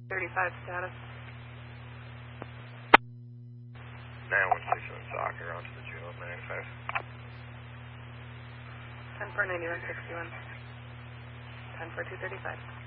35 status. 9167 soccer onto the Juno 95. 10 for 9161. 10 for 235.